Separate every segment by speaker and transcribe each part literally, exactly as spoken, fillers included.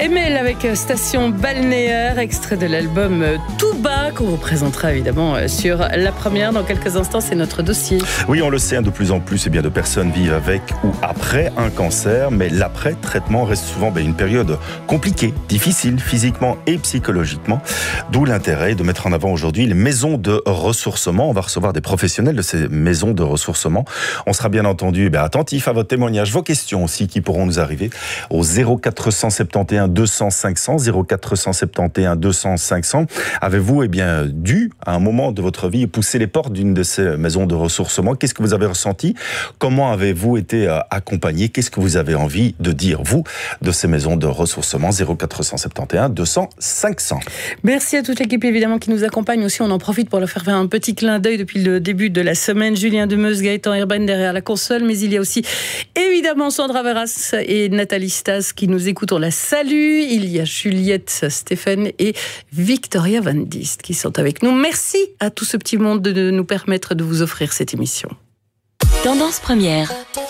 Speaker 1: Emel avec Station Balnéaire, extrait de l'album Tout bas qu'on vous présentera évidemment sur La Première dans quelques instants. C'est notre dossier.
Speaker 2: Oui, on le sait, de plus en plus, eh bien, de personnes vivent avec ou après un cancer, mais l'après-traitement reste souvent ben, une période compliquée, difficile physiquement et psychologiquement. D'où l'intérêt de mettre en avant aujourd'hui les maisons de ressourcement. On va recevoir des professionnels de ces maisons de ressourcement. On sera bien entendu ben, attentif à votre témoignage, vos questions aussi qui pourront nous arriver au zéro quatre cent soixante et onze deux cents cinq cents, zéro quatre cent soixante et onze deux cents cinq cents. Avez-vous eh bien, dû, à un moment de votre vie, pousser les portes d'une de ces maisons de ressourcement? Qu'est-ce que vous avez ressenti? Comment avez-vous été accompagné? Qu'est-ce que vous avez envie de dire, vous, de ces maisons de ressourcement? Zéro quatre cent soixante et onze deux cents cinq cents.
Speaker 1: Merci à toute l'équipe, évidemment, qui nous accompagne aussi. On en profite pour leur faire faire un petit clin d'œil depuis le début de la semaine. Julien Demeuse, Gaëtan Herben derrière la console, mais il y a aussi, évidemment, Sandra Verras et Nathalie Stas qui nous écoutent. On la salue. Il y a Juliette Stéphane et Victoria Van Dist qui sont avec nous. Merci à tout ce petit monde de nous permettre de vous offrir cette émission.
Speaker 3: Tendance première.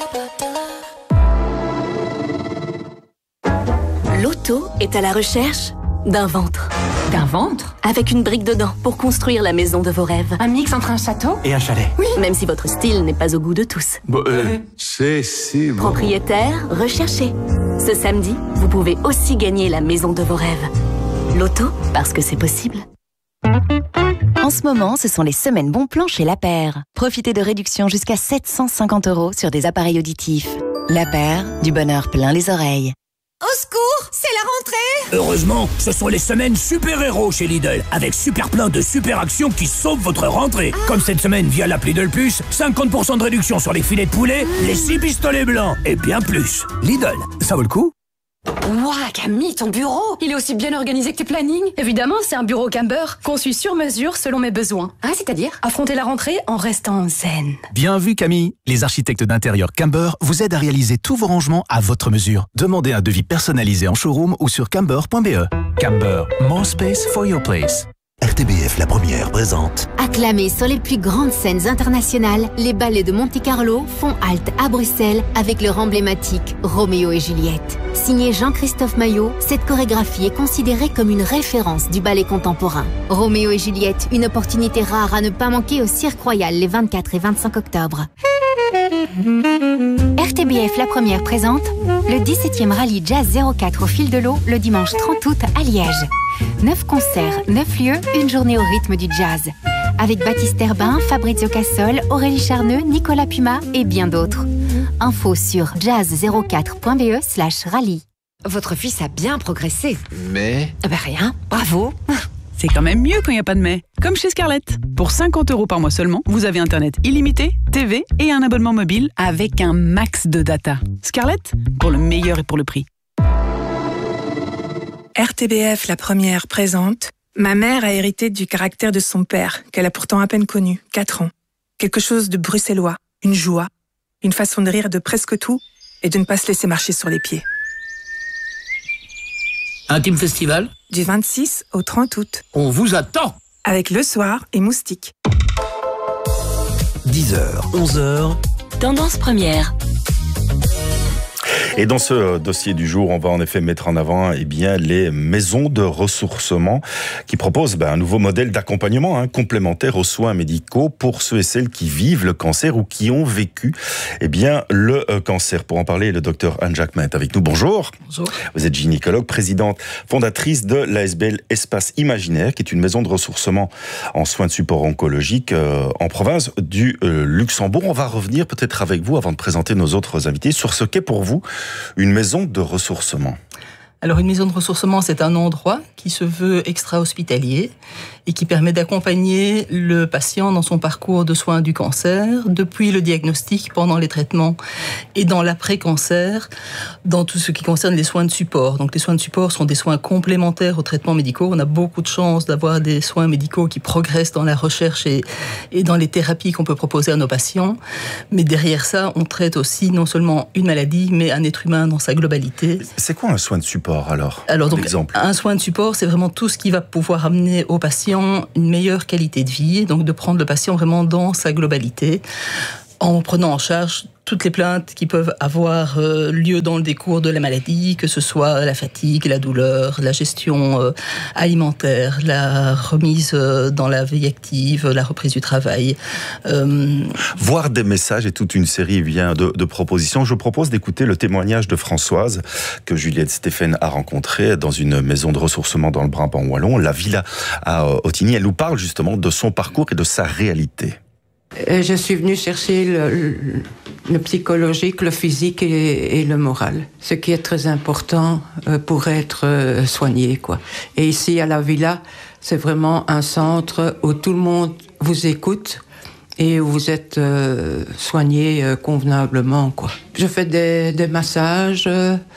Speaker 3: L'auto est à la recherche d'un ventre.
Speaker 4: D'un ventre?
Speaker 3: Avec une brique dedans pour construire la maison de vos rêves.
Speaker 4: Un mix entre un château
Speaker 5: et un chalet.
Speaker 3: Oui. Même si votre style n'est pas au goût de tous.
Speaker 5: Bon, euh, c'est si bon.
Speaker 3: Propriétaire, recherché. Ce samedi, vous pouvez aussi gagner la maison de vos rêves. L'auto, parce que c'est possible.
Speaker 6: En ce moment, ce sont les semaines bons plans chez La Paire. Profitez de réductions jusqu'à sept cent cinquante euros sur des appareils auditifs. La Paire, du bonheur plein les oreilles.
Speaker 7: Au secours, c'est la rentrée!
Speaker 8: Heureusement, ce sont les semaines super-héros chez Lidl, avec super plein de super actions qui sauvent votre rentrée. Ah. Comme cette semaine via l'appli Lidl Plus, cinquante pour cent de réduction sur les filets de poulet, mmh. les six pistolets blancs et bien plus. Lidl, ça vaut le coup?
Speaker 4: Ouah, Camille, ton bureau, il est aussi bien organisé que tes plannings. Évidemment, c'est un bureau Camber, conçu sur mesure selon mes besoins. Ah, c'est-à-dire affronter la rentrée en restant zen.
Speaker 9: Bien vu, Camille. Les architectes d'intérieur Camber vous aident à réaliser tous vos rangements à votre mesure. Demandez un devis personnalisé en showroom ou sur camber point b e. Camber, more space for your place.
Speaker 10: R T B F La Première présente.
Speaker 11: Acclamés sur les plus grandes scènes internationales, les ballets de Monte-Carlo font halte à Bruxelles avec leur emblématique Roméo et Juliette. Signé Jean-Christophe Maillot, cette chorégraphie est considérée comme une référence du ballet contemporain. Roméo et Juliette, une opportunité rare à ne pas manquer au Cirque Royal les vingt-quatre et vingt-cinq octobre. R T B F La Première présente le dix-septième rallye Jazz zéro quatre au fil de l'eau le dimanche trente août à Liège. neuf concerts, neuf lieux, une journée au rythme du jazz. Avec Baptiste Herbin, Fabrizio Cassol, Aurélie Charneux, Nicolas Puma et bien d'autres. Info sur jazz zéro quatre point b e slash rallye.
Speaker 7: Votre fils a bien progressé.
Speaker 5: Mais...
Speaker 7: Ah ben rien, bravo.
Speaker 12: C'est quand même mieux quand il n'y a pas de mais. Comme chez Scarlett. Pour cinquante euros par mois seulement, vous avez Internet illimité, T V et un abonnement mobile avec un max de data. Scarlett, pour le meilleur et pour le prix.
Speaker 13: R T B F La Première présente. Ma mère a hérité du caractère de son père, qu'elle a pourtant à peine connu, quatre ans. Quelque chose de bruxellois, une joie, une façon de rire de presque tout et de ne pas se laisser marcher sur les pieds.
Speaker 8: Intime Festival?
Speaker 13: Du vingt-six au trente août.
Speaker 8: On vous attend!
Speaker 13: Avec Le Soir et Moustique.
Speaker 10: dix heures, onze heures.
Speaker 3: Tendance première.
Speaker 2: Et dans ce dossier du jour, on va en effet mettre en avant eh bien, les maisons de ressourcement qui proposent ben, un nouveau modèle d'accompagnement hein, complémentaire aux soins médicaux pour ceux et celles qui vivent le cancer ou qui ont vécu eh bien, le euh, cancer. Pour en parler, le docteur Anne Jacquemin est avec nous. Bonjour.
Speaker 14: Bonjour.
Speaker 2: Vous êtes gynécologue, présidente, fondatrice de l'A S B L Espace Imaginaire, qui est une maison de ressourcement en soins de support oncologique euh, en province du euh, Luxembourg. On va revenir peut-être avec vous, avant de présenter nos autres invités, sur ce qu'est pour vous une maison de ressourcement.
Speaker 14: Alors une maison de ressourcement, c'est un endroit qui se veut extra-hospitalier et qui permet d'accompagner le patient dans son parcours de soins du cancer, depuis le diagnostic, pendant les traitements et dans l'après-cancer, dans tout ce qui concerne les soins de support. Donc les soins de support sont des soins complémentaires aux traitements médicaux. On a beaucoup de chance d'avoir des soins médicaux qui progressent dans la recherche et, et dans les thérapies qu'on peut proposer à nos patients. Mais derrière ça, on traite aussi non seulement une maladie, mais un être humain dans sa globalité.
Speaker 2: C'est quoi un soin de support alors,
Speaker 14: alors donc,
Speaker 2: exemple.
Speaker 14: Un soin de support, c'est vraiment tout ce qui va pouvoir amener au patient une meilleure qualité de vie, donc de prendre le patient vraiment dans sa globalité. en prenant en charge toutes les plaintes qui peuvent avoir euh, lieu dans le décours de la maladie, que ce soit la fatigue, la douleur, la gestion euh, alimentaire, la remise euh, dans la vie active, la reprise du travail. Euh...
Speaker 2: Voir des messages et toute une série vient de, de propositions. Je propose d'écouter le témoignage de Françoise que Juliette Stéphane a rencontrée dans une maison de ressourcement dans le Brabant wallon, la Villa à Ottignies. Elle nous parle justement de son parcours et de sa réalité.
Speaker 15: Je suis venue chercher le, le, le psychologique, le physique et, et le moral, ce qui est très important pour être soigné, quoi. Et ici, à la Villa, c'est vraiment un centre où tout le monde vous écoute et où vous êtes euh, soigné euh, convenablement, quoi. Je fais des, des massages,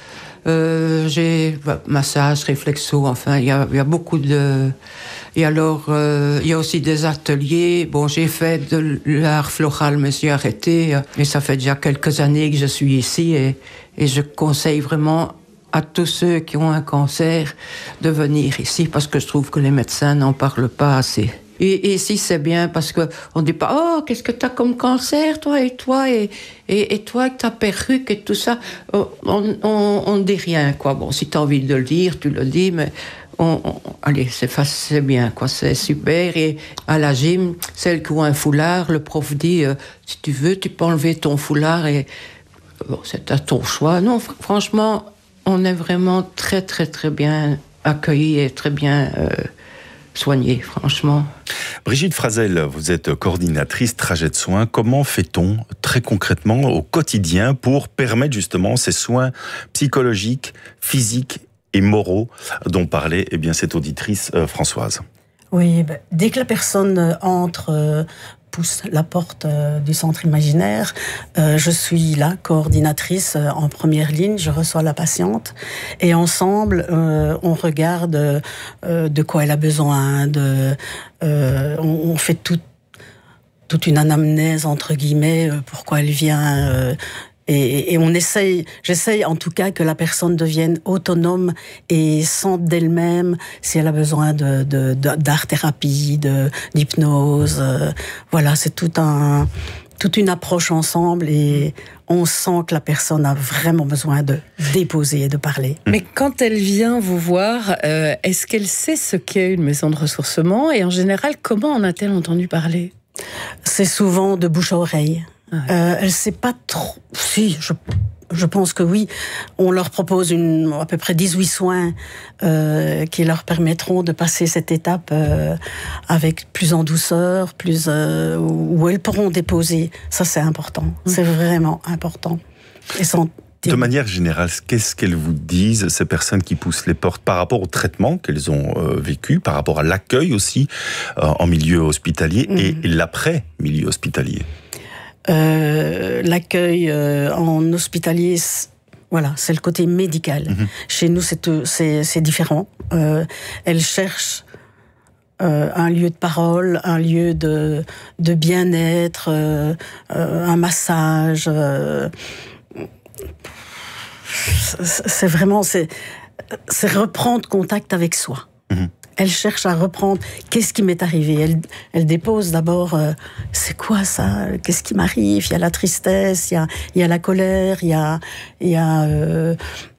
Speaker 15: euh, j'ai bah, massage, réflexo, enfin, il y a, y a beaucoup de... Et alors, euh, il y a aussi des ateliers. Bon, j'ai fait de l'art floral, mais j'ai arrêté. Mais ça fait déjà quelques années que je suis ici et, et je conseille vraiment à tous ceux qui ont un cancer de venir ici parce que je trouve que les médecins n'en parlent pas assez. Et, et ici, c'est bien parce qu'on ne dit pas « Oh, qu'est-ce que tu as comme cancer, toi et toi, et, et, et toi avec ta perruque et tout ça. » On ne dit rien, quoi. Bon, si tu as envie de le dire, tu le dis, mais... On, on, allez, c'est, c'est bien, quoi, c'est super. Et à la gym, celle qui a un foulard, le prof dit euh, si tu veux, tu peux enlever ton foulard et bon, c'est à ton choix. Non, fr- franchement, on est vraiment très, très, très bien accueillis et très bien euh, soignés, franchement.
Speaker 2: Brigitte Frazel, vous êtes coordinatrice trajet de soins. Comment fait-on très concrètement au quotidien pour permettre justement ces soins psychologiques, physiques et moraux dont parlait eh bien, cette auditrice euh, Françoise?
Speaker 16: Oui, ben, dès que la personne entre, euh, pousse la porte euh, du centre imaginaire, euh, je suis là, coordinatrice euh, en première ligne, je reçois la patiente et ensemble, euh, on regarde euh, de quoi elle a besoin, de, euh, on, on fait tout, toute une anamnèse, entre guillemets, euh, pourquoi elle vient... Euh, Et, et on essaye, j'essaye en tout cas que la personne devienne autonome et sente d'elle-même si elle a besoin de, de, de d'art-thérapie, de, d'hypnose. Euh, voilà, c'est tout un, toute une approche ensemble et on sent que la personne a vraiment besoin de déposer et de parler.
Speaker 1: Mais quand elle vient vous voir, euh, est-ce qu'elle sait ce qu'est une maison de ressourcement et en général, comment en a-t-elle entendu parler?
Speaker 16: C'est souvent de bouche à oreille. Ouais. Euh, elle sait pas trop. Si, je, je pense que oui. On leur propose une, à peu près dix-huit soins euh, qui leur permettront de passer cette étape euh, avec plus en douceur, plus euh, où elles pourront déposer. Ça, c'est important. Mmh. C'est vraiment important. Et sans
Speaker 2: De manière générale, qu'est-ce qu'elles vous disent, ces personnes qui poussent les portes, par rapport au traitement qu'elles ont euh, vécu, par rapport à l'accueil aussi euh, en milieu hospitalier mmh. et, et l'après-milieu hospitalier?
Speaker 16: Euh, l'accueil euh, en hospitalier, c'est, voilà, c'est le côté médical. Mmh. Chez nous, c'est, c'est, c'est différent. Euh, elles cherchent euh, un lieu de parole, un lieu de, de bien-être, euh, euh, un massage. Euh, c'est vraiment, c'est, c'est reprendre contact avec soi. Mmh. Elle cherche à reprendre qu'est-ce qui m'est arrivé. Elle, elle dépose d'abord euh, c'est quoi ça? Qu'est-ce qui m'arrive? Il y a la tristesse, il y a, il y a la colère, il y a, il y a euh,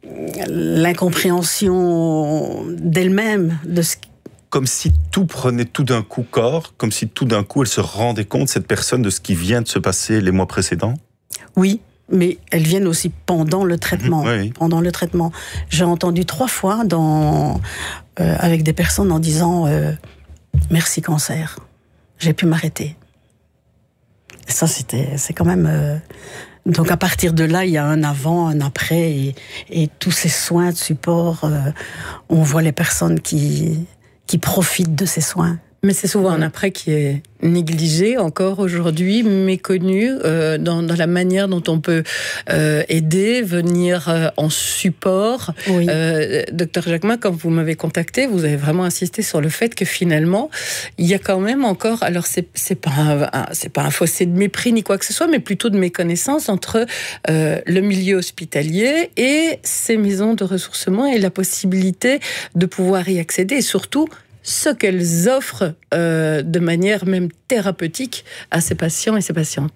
Speaker 16: l'incompréhension d'elle-même de ce qui...
Speaker 2: Comme si tout prenait tout d'un coup corps, comme si tout d'un coup elle se rendait compte, cette personne, de ce qui vient de se passer les mois précédents?
Speaker 16: Oui. Mais elles viennent aussi pendant le traitement. Mmh, oui. Pendant le traitement. J'ai entendu trois fois dans, euh, avec des personnes en disant euh, « Merci cancer, j'ai pu m'arrêter ». Et ça, c'était, c'est quand même... Euh... Donc à partir de là, il y a un avant, un après, et, et tous ces soins de support, euh, on voit les personnes qui, qui profitent de ces soins.
Speaker 1: Mais c'est souvent un après qui est négligé encore aujourd'hui, méconnu euh, dans, dans la manière dont on peut euh, aider, venir euh, en support.
Speaker 16: Oui.
Speaker 1: Euh, Docteur Jacquemin, quand vous m'avez contacté, vous avez vraiment insisté sur le fait que finalement, il y a quand même encore, alors c'est, c'est pas un, un, c'est pas un fossé de mépris ni quoi que ce soit, mais plutôt de méconnaissance entre euh, le milieu hospitalier et ces maisons de ressourcement et la possibilité de pouvoir y accéder et surtout ce qu'elles offrent euh, de manière même thérapeutique à ces patients et ces patientes.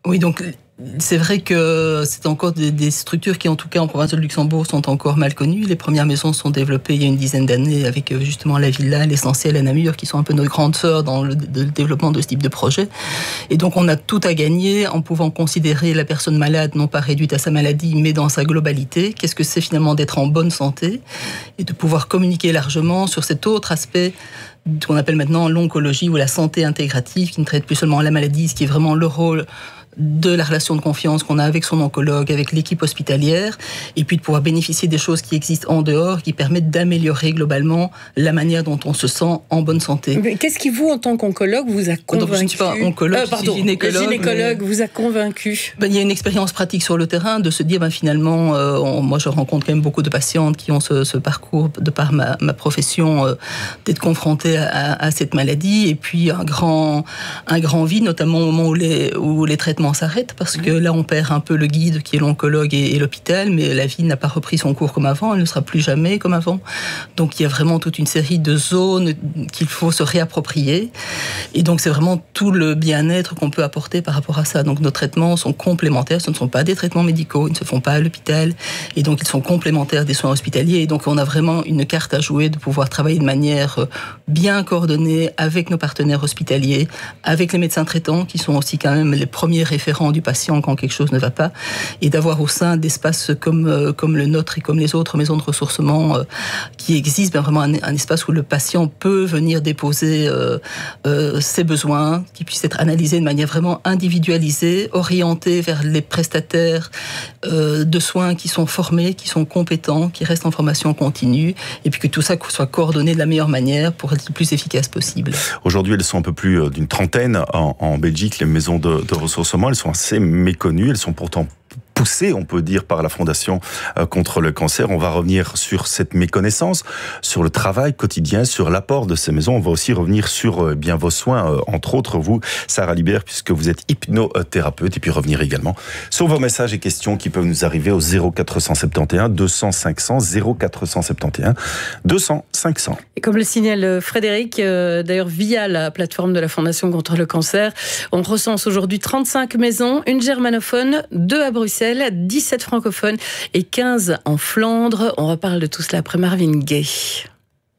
Speaker 14: Oui, donc c'est vrai que c'est encore des, des structures qui, en tout cas en province de Luxembourg, sont encore mal connues. Les premières maisons sont développées il y a une dizaine d'années avec justement la Villa, l'Essentiel à Namur, qui sont un peu nos grandes sœurs dans le, le développement de ce type de projet. Et donc on a tout à gagner en pouvant considérer la personne malade non pas réduite à sa maladie, mais dans sa globalité. Qu'est-ce que c'est finalement d'être en bonne santé et de pouvoir communiquer largement sur cet autre aspect qu'on appelle maintenant l'oncologie ou la santé intégrative, qui ne traite plus seulement la maladie, ce qui est vraiment le rôle de la relation de confiance qu'on a avec son oncologue, avec l'équipe hospitalière, et puis de pouvoir bénéficier des choses qui existent en dehors, qui permettent d'améliorer globalement la manière dont on se sent en bonne santé.
Speaker 1: Mais qu'est-ce qui, vous, en tant qu'oncologue, vous a convaincu?
Speaker 14: Donc, je ne suis pas oncologue, euh,
Speaker 1: pardon,
Speaker 14: je suis gynécologue.
Speaker 1: gynécologue mais... vous a convaincu?
Speaker 14: Ben, il y a une expérience pratique sur le terrain de se dire, ben, finalement, euh, on, moi je rencontre quand même beaucoup de patientes qui ont ce, ce parcours, de par ma, ma profession, euh, d'être confrontées à, à cette maladie, et puis un grand, un grand vide, notamment au moment où les, où les traitements s'arrête parce que là on perd un peu le guide qui est l'oncologue et, et l'hôpital, mais la vie n'a pas repris son cours comme avant, elle ne sera plus jamais comme avant. Donc il y a vraiment toute une série de zones qu'il faut se réapproprier, et donc c'est vraiment tout le bien-être qu'on peut apporter par rapport à ça. Donc nos traitements sont complémentaires, ce ne sont pas des traitements médicaux, ils ne se font pas à l'hôpital, et donc ils sont complémentaires des soins hospitaliers, et donc on a vraiment une carte à jouer de pouvoir travailler de manière bien coordonnée avec nos partenaires hospitaliers, avec les médecins traitants qui sont aussi quand même les premiers référent du patient quand quelque chose ne va pas, et d'avoir au sein d'espaces comme, euh, comme le nôtre et comme les autres maisons de ressourcement euh, qui existent, bien vraiment un, un espace où le patient peut venir déposer euh, euh, ses besoins, qui puisse être analysé de manière vraiment individualisée, orienté vers les prestataires euh, de soins qui sont formés, qui sont compétents, qui restent en formation continue, et puis que tout ça soit coordonné de la meilleure manière pour être le plus efficace possible.
Speaker 2: Aujourd'hui, elles sont un peu plus d'une trentaine en, en Belgique, les maisons de, de ressourcement. Elles sont assez méconnues, elles sont pourtant poussée, on peut dire, par la Fondation contre le cancer. On va revenir sur cette méconnaissance, sur le travail quotidien, sur l'apport de ces maisons. On va aussi revenir sur bien vos soins, entre autres vous, Sarah Libert, puisque vous êtes hypnothérapeute, et puis revenir également sur vos messages et questions qui peuvent nous arriver au zéro quatre cent soixante et onze deux cents cinq cents, zéro quatre cent soixante et onze deux cents cinq cents.
Speaker 1: Et comme le signale Frédéric, euh, d'ailleurs via la plateforme de la Fondation contre le cancer, on recense aujourd'hui trente-cinq maisons, une germanophone, deux à Bruxelles, dix-sept francophones et quinze en Flandre. On reparle de tout cela après Marvin Gaye.